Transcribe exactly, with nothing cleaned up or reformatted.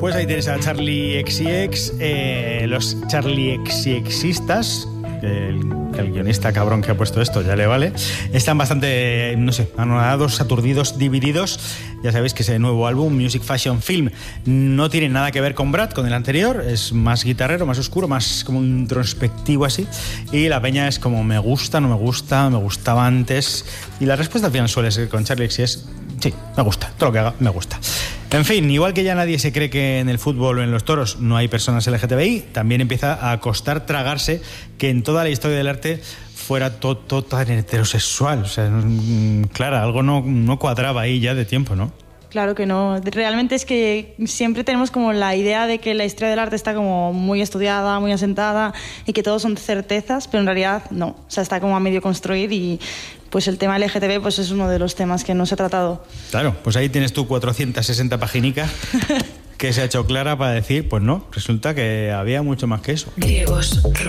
Pues ahí tienes a Charlie X C X, eh, los Charlie X C Xistas, que el, que el guionista cabrón que ha puesto esto ya le vale, están bastante, no sé, anonadados, aturdidos, divididos. Ya sabéis que ese nuevo álbum, Music Fashion Film, no tiene nada que ver con Brad, con el anterior, es más guitarrero, más oscuro, más como introspectivo así, y la peña es como me gusta, no me gusta, me gustaba antes, y la respuesta al final suele ser con Charlie X C X, sí, me gusta, todo lo que haga me gusta. En fin, igual que ya nadie se cree que en el fútbol o en los toros no hay personas L G T B I, también empieza a costar tragarse que en toda la historia del arte fuera todo, todo tan heterosexual. O sea, claro, algo no, no cuadraba ahí ya de tiempo, ¿no? Claro que no. Realmente es que siempre tenemos como la idea de que la historia del arte está como muy estudiada, muy asentada y que todo son certezas, pero en realidad no. O sea, está como a medio construir y pues el tema L G T B pues es uno de los temas que no se ha tratado. Claro, pues ahí tienes tú cuatrocientas sesenta paginicas que se ha hecho clara para decir, pues no, resulta que había mucho más que eso. Griegos,